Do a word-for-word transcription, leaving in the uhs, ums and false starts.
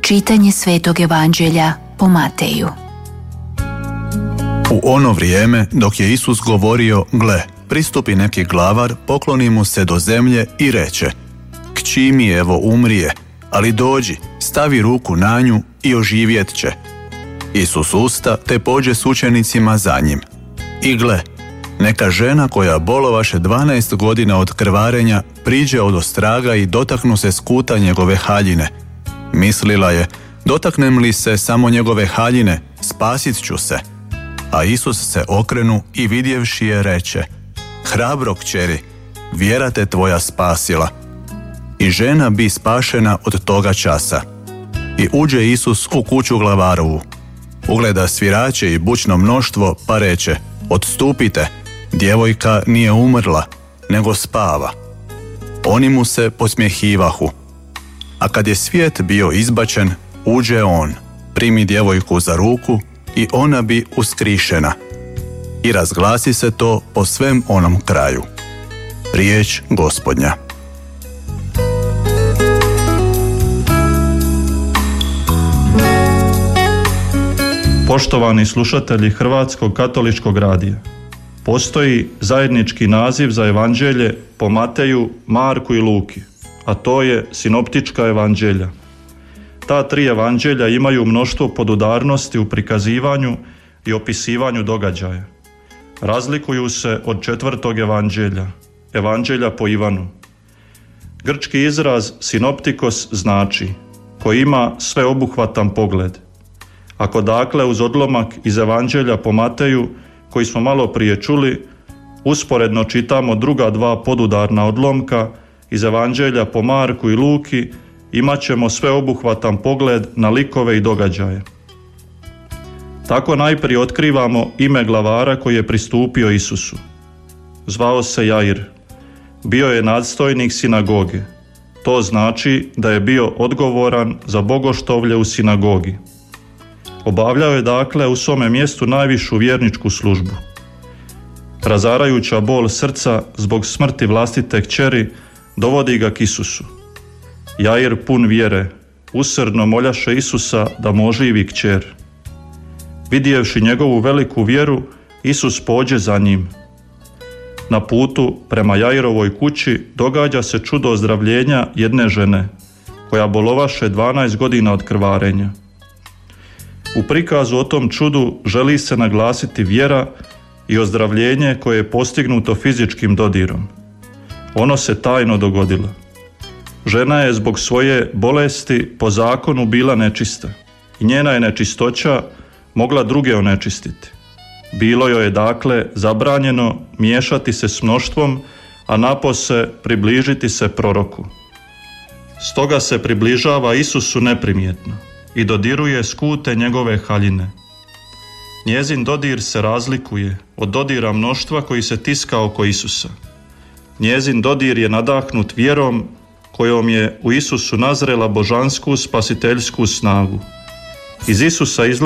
Čitanje Svetog Evanđelja po Mateju. U ono vrijeme, dok je Isus govorio, gle, pristupi neki glavar, pokloni mu se do zemlje i reče: Kći mi evo umrije, ali dođi, stavi ruku na nju i oživjet će. Isus usta, te pođe s učenicima za njim. I gle, neka žena koja bolovaše dvanaest godina od krvarenja priđe od ostraga i dotaknu se skuta njegove haljine. Mislila je, dotaknem li se samo njegove haljine, spasit ću se. A Isus se okrenu i vidjevši je reče: Hrabro kćeri, vjera te tvoja spasila. I žena bi spašena od toga časa. I uđe Isus u kuću glavarovu. Ugleda svirače i bučno mnoštvo, pa reče: Odstupite, djevojka nije umrla, nego spava. Oni mu se podsmjehivahu. A kad je svijet bio izbačen, uđe on, primi djevojku za ruku i ona bi uskrišena. I razglasi se to po svem onom kraju. Riječ Gospodnja. Poštovani slušatelji Hrvatskog katoličkog radija, postoji zajednički naziv za evanđelje po Mateju, Marku i Luki, a to je sinoptička evanđelja. Ta tri evanđelja imaju mnoštvo podudarnosti u prikazivanju i opisivanju događaja. Razlikuju se od četvrtog evanđelja, evanđelja po Ivanu. Grčki izraz sinoptikos znači koji ima sveobuhvatan pogled. Ako dakle uz odlomak iz evanđelja po Mateju, koji smo malo prije čuli, usporedno čitamo druga dva podudarna odlomka iz evanđelja po Marku i Luki, imat ćemo sveobuhvatan pogled na likove i događaje. Tako najprije otkrivamo ime glavara koji je pristupio Isusu. Zvao se Jair. Bio je nadstojnik sinagoge. To znači da je bio odgovoran za bogoštovlje u sinagogi. Obavljao je dakle u svome mjestu najvišu vjerničku službu. Razarajuća bol srca zbog smrti vlastite kćeri dovodi ga k Isusu. Jair pun vjere, usrdno moljaše Isusa da mu oživi kćer. Vidjevši njegovu veliku vjeru, Isus pođe za njim. Na putu prema Jairovoj kući događa se čudo ozdravljenja jedne žene, koja bolovaše dvanaest godina od krvarenja. U prikazu o tom čudu želi se naglasiti vjera i ozdravljenje koje je postignuto fizičkim dodirom. Ono se tajno dogodilo. Žena je zbog svoje bolesti po zakonu bila nečista i njena je nečistoća mogla druge onečistiti. Bilo joj je dakle zabranjeno miješati se s mnoštvom, a napose približiti se proroku. Stoga se približava Isusu neprimjetno i dodiruje skute njegove haljine. Njezin dodir se razlikuje od dodira mnoštva koji se tiska oko Isusa. Njezin dodir je nadahnut vjerom kojom je u Isusu nazrela božansku spasiteljsku snagu. Iz Isusa izlazi